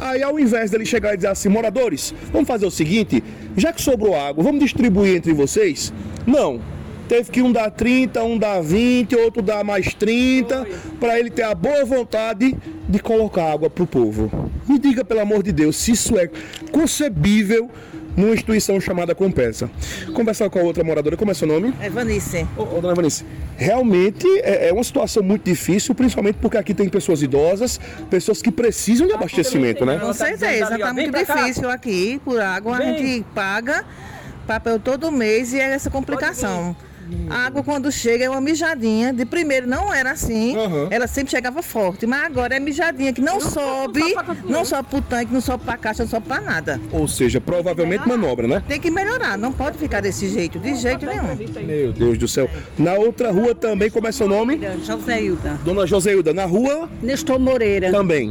Aí, ao invés dele chegar e dizer assim, moradores, vamos fazer o seguinte, já que sobrou água, vamos distribuir entre vocês? Não. Teve que um dar 30, um dar 20, outro dar mais 30, para ele ter a boa vontade de colocar água para o povo. Me diga, pelo amor de Deus, se isso é concebível numa instituição chamada Compesa. Conversar com a outra moradora, como é seu nome? É Vanice. Dona Vanice, realmente é uma situação muito difícil, principalmente porque aqui tem pessoas idosas, pessoas que precisam de abastecimento, né? Com certeza, tá muito difícil aqui, por água, a gente paga papel todo mês e é essa complicação. A água quando chega é uma mijadinha, de primeiro não era assim, ela sempre chegava forte, mas agora é mijadinha que não sobe pro tanque, não sobe pra caixa, não sobe pra nada. Ou seja, provavelmente manobra, né? Tem que melhorar, não pode ficar desse jeito, de jeito nenhum. Meu Deus do céu. Na outra rua também, como é seu nome? Joséilda. Dona Joséilda, na rua? Nestor Moreira. Também.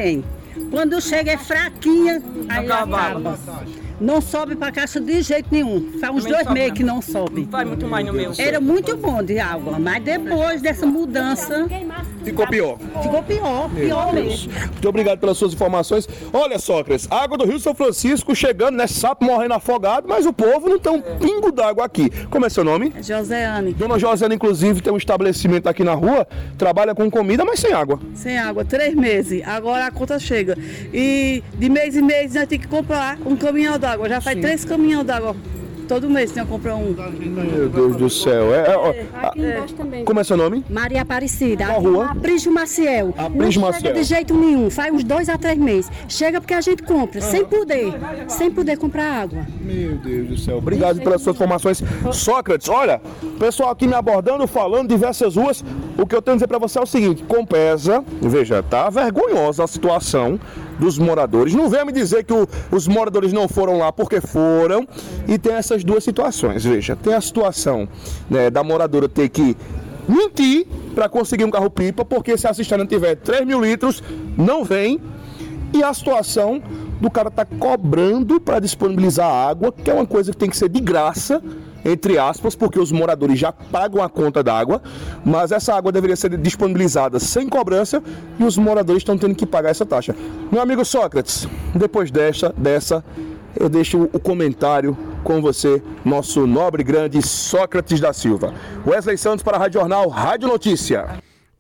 Quando chega é fraquinha, aí acaba. Não sobe pra caixa de jeito nenhum. Faz uns 2 meses que não sobe. Vai muito mais no meu. Era muito bom de água, mas depois dessa mudança... Ficou pior. Ficou pior mesmo. Muito obrigado pelas suas informações. Olha, Sócrates, água do Rio São Francisco chegando, né? Sapo morrendo afogado, mas o povo não tem um pingo d'água aqui. Como é seu nome? Joséane. Dona Joséane, inclusive, tem um estabelecimento aqui na rua, trabalha com comida, mas sem água. Sem água, 3 meses. Agora a conta chega. E de mês em mês nós temos que comprar um caminhão d'água. Já faz 3 caminhões d'água. Todo mês tem que comprar um. Meu Deus do céu. Aqui embaixo também. Como é seu nome? Maria Aparecida. Qual rua? Aprígio Maciel. Aprígio Não Maciel. chega de jeito nenhum. Faz uns 2 a 3 meses. Chega porque a gente compra, sem poder comprar água. Meu Deus do céu. Obrigado pelas suas informações. Sócrates, olha, o pessoal aqui me abordando, falando diversas ruas. O que eu tenho a dizer para você é o seguinte, Compesa, veja, tá vergonhosa a situação dos moradores. Não venha me dizer que os moradores não foram lá, porque foram. E tem essas duas situações, veja. Tem a situação, né, da moradora ter que mentir para conseguir um carro-pipa, porque se a cisterna tiver 3 mil litros, não vem. E a situação do cara tá cobrando para disponibilizar água, que é uma coisa que tem que ser de graça, entre aspas, porque os moradores já pagam a conta d'água, mas essa água deveria ser disponibilizada sem cobrança e os moradores estão tendo que pagar essa taxa. Meu amigo Sócrates, depois dessa eu deixo o comentário com você, nosso nobre grande Sócrates da Silva. Wesley Santos para a Rádio Jornal, Rádio Notícia.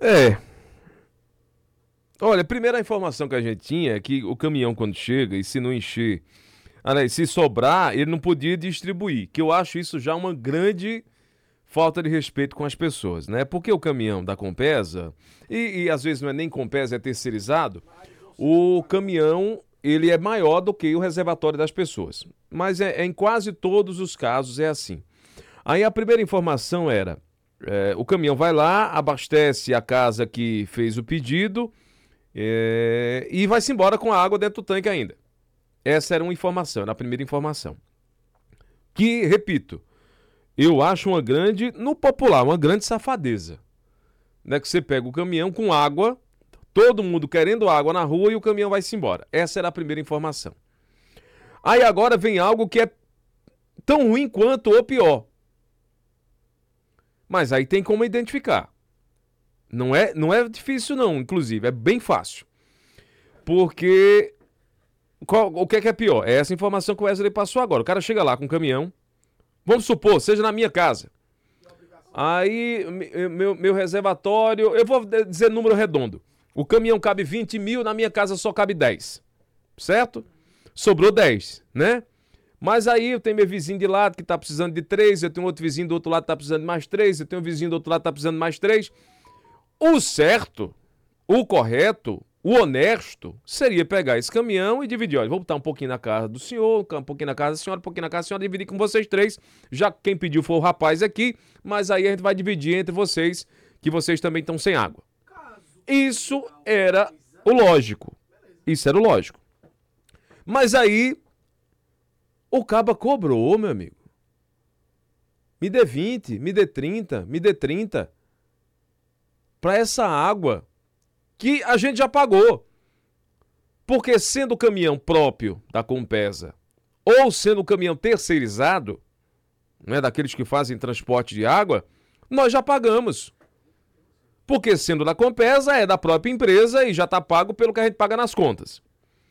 Olha, a primeira informação que a gente tinha é que o caminhão quando chega e se não encher, se sobrar, ele não podia distribuir, que eu acho isso já uma grande falta de respeito com as pessoas, né? Porque o caminhão da Compesa, e às vezes não é nem Compesa, é terceirizado, o caminhão ele é maior do que o reservatório das pessoas. Mas em quase todos os casos é assim. Aí a primeira informação era, o caminhão vai lá, abastece a casa que fez o pedido e vai-se embora com a água dentro do tanque ainda. Essa era uma informação, era a primeira informação. Que, repito, eu acho no popular, uma grande safadeza. Né? Que você pega o caminhão com água, todo mundo querendo água na rua e o caminhão vai-se embora. Essa era a primeira informação. Aí agora vem algo que é tão ruim quanto ou pior. Mas aí tem como identificar. Não é difícil não, inclusive, é bem fácil. Porque o que é pior? É essa informação que o Wesley passou agora. O cara chega lá com um caminhão, vamos supor, seja na minha casa. Aí, meu reservatório, eu vou dizer número redondo. O caminhão cabe 20 mil, na minha casa só cabe 10. Certo? Sobrou 10, né? Mas aí eu tenho meu vizinho de lado que tá precisando de 3, eu tenho outro vizinho do outro lado que tá precisando de mais 3, eu tenho um vizinho do outro lado que tá precisando de mais 3. O certo, o correto, o honesto seria pegar esse caminhão e dividir. Olha, vou botar um pouquinho na casa do senhor, um pouquinho na casa da senhora, um pouquinho na casa da senhora, dividir com vocês 3, já que quem pediu foi o rapaz aqui, mas aí a gente vai dividir entre vocês, que vocês também estão sem água. Isso era o lógico. Isso era o lógico. Mas aí, o caba cobrou, meu amigo. Me dê 20, me dê 30, me dê 30. Para essa água que a gente já pagou. Porque sendo o caminhão próprio da Compesa ou sendo o caminhão terceirizado, né, daqueles que fazem transporte de água, nós já pagamos. Porque sendo da Compesa é da própria empresa e já está pago pelo que a gente paga nas contas.